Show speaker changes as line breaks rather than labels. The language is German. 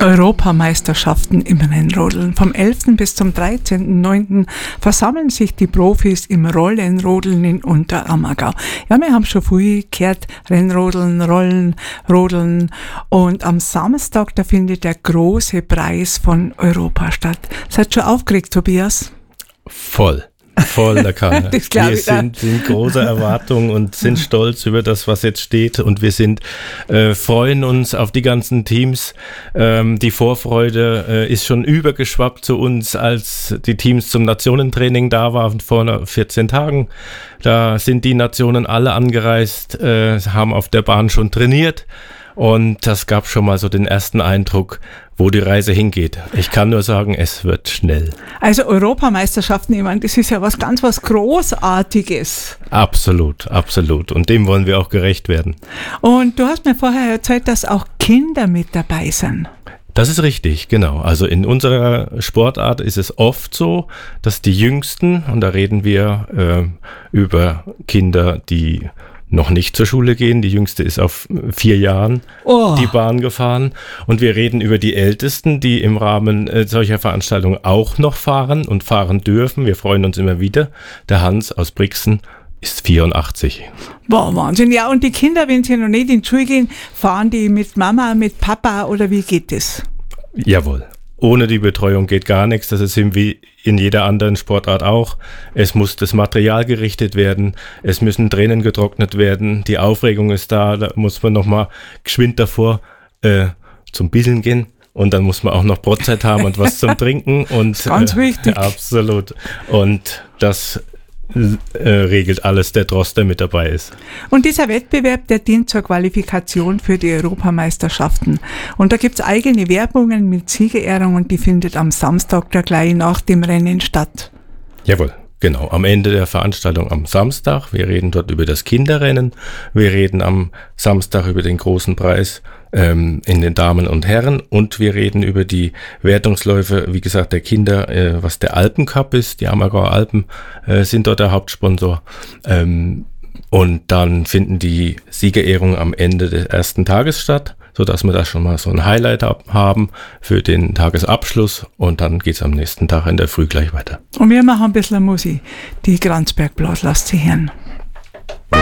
Europameisterschaften im Rennrodeln. Vom 11. bis zum 13.09. versammeln sich die Profis im Rollenrodeln in Unterammergau. Ja, wir haben schon viel gehört, Rennrodeln, Rollen, Rodeln, und am Samstag, da findet der große Preis von Europa statt. Seid schon aufgeregt, Tobias?
Voller Kanne. Wir sind in großer Erwartung und sind stolz über das, was jetzt steht, und wir freuen uns auf die ganzen Teams. Die Vorfreude ist schon übergeschwappt zu uns, als die Teams zum Nationentraining da waren vor 14 Tagen. Da sind die Nationen alle angereist, haben auf der Bahn schon trainiert. Und das gab schon mal so den ersten Eindruck, wo die Reise hingeht. Ich kann nur sagen, es wird schnell.
Also Europameisterschaften, ich meine, das ist ja was Großartiges.
Absolut. Und dem wollen wir auch gerecht werden.
Und du hast mir vorher erzählt, dass auch Kinder mit dabei sind.
Das ist richtig, genau. Also in unserer Sportart ist es oft so, dass die Jüngsten, und da reden wir über Kinder, die noch nicht zur Schule gehen. Die Jüngste ist auf 4 Jahren die Bahn gefahren. Und wir reden über die Ältesten, die im Rahmen solcher Veranstaltungen auch noch fahren und fahren dürfen. Wir freuen uns immer wieder. Der Hans aus Brixen ist 84.
Boah, Wahnsinn. Ja, und die Kinder, wenn sie noch nicht in die Schule gehen, fahren die mit Mama, mit Papa, oder wie geht das?
Jawohl. Ohne die Betreuung geht gar nichts. Das ist wie in jeder anderen Sportart auch. Es muss das Material gerichtet werden. Es müssen Tränen getrocknet werden. Die Aufregung ist da. Da muss man nochmal geschwind davor zum Bisseln gehen. Und dann muss man auch noch Brotzeit haben und was zum Trinken. Und,
ganz wichtig.
Absolut. Und das regelt alles der Trost, der mit dabei ist.
Und dieser Wettbewerb, der dient zur Qualifikation für die Europameisterschaften. Und da gibt's eigene Werbungen mit Siegerehrung, und die findet am Samstag da gleich nach dem Rennen statt.
Jawohl. Genau, am Ende der Veranstaltung am Samstag. Wir reden dort über das Kinderrennen. Wir reden am Samstag über den großen Preis in den Damen und Herren. Und wir reden über die Wertungsläufe, wie gesagt, der Kinder, was der Alpencup ist. Die Ammergauer Alpen sind dort der Hauptsponsor. Und dann finden die Siegerehrungen am Ende des ersten Tages statt, sodass wir da schon mal so ein Highlight haben für den Tagesabschluss, und dann geht's am nächsten Tag in der Früh gleich weiter.
Und wir machen ein bisschen Musik. Die Kranzberg-Blas, lasst sie hören.